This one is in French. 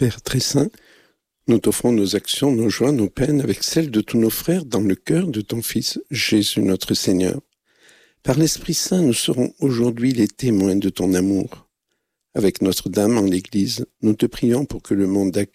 Père très saint, nous t'offrons nos actions, nos joies, nos peines, avec celles de tous nos frères dans le cœur de ton Fils, Jésus notre Seigneur. Par l'Esprit Saint, nous serons aujourd'hui les témoins de ton amour. Avec Notre-Dame en l'Église, nous te prions pour que le monde accueille